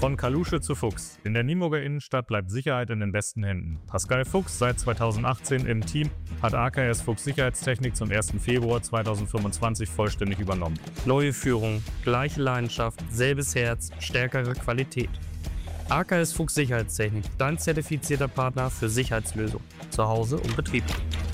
Von Kalusche zu Fuchs. In der Nienburger Innenstadt bleibt Sicherheit in den besten Händen. Pascal Fuchs, seit 2018 im Team, hat AKS Fuchs Sicherheitstechnik zum 1. Februar 2025 vollständig übernommen. Neue Führung, gleiche Leidenschaft, selbes Herz, stärkere Qualität. AKS Fuchs Sicherheitstechnik, dein zertifizierter Partner für Sicherheitslösungen, zu Hause und Betrieb.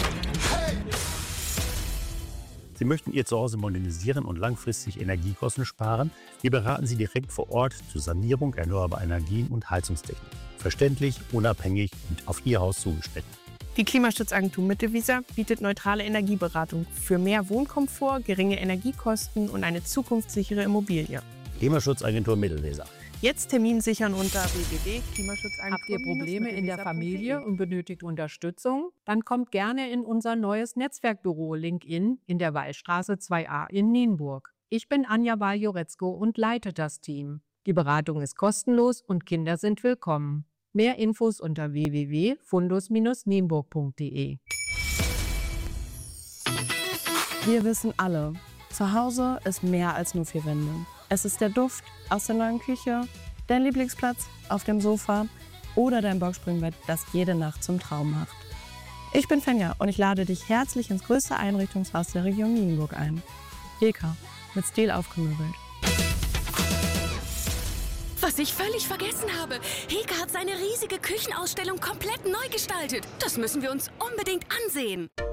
Sie möchten Ihr Zuhause modernisieren und langfristig Energiekosten sparen? Wir beraten Sie direkt vor Ort zur Sanierung erneuerbarer Energien und Heizungstechnik. Verständlich, unabhängig und auf Ihr Haus zugeschnitten. Die Klimaschutzagentur Mittelweser bietet neutrale Energieberatung für mehr Wohnkomfort, geringe Energiekosten und eine zukunftssichere Immobilie. Klimaschutzagentur Mittelweser. Jetzt Termin sichern unter www.klimaschutzagentur. Habt ihr Probleme in der Familie und benötigt Unterstützung? Dann kommt gerne in unser neues Netzwerkbüro LinkedIn in der Wallstraße 2a in Nienburg. Ich bin Anja Waljoretzko und leite das Team. Die Beratung ist kostenlos und Kinder sind willkommen. Mehr Infos unter www.fundus-nienburg.de. Wir wissen alle, zu Hause ist mehr als nur 4 Wände. Es ist der Duft aus der neuen Küche, dein Lieblingsplatz auf dem Sofa oder dein Boxspringbett, das jede Nacht zum Traum macht. Ich bin Fenja und ich lade dich herzlich ins größte Einrichtungshaus der Region Nienburg ein. Heka, mit Stil aufgemöbelt. Was ich völlig vergessen habe. Heka hat seine riesige Küchenausstellung komplett neu gestaltet. Das müssen wir uns unbedingt ansehen.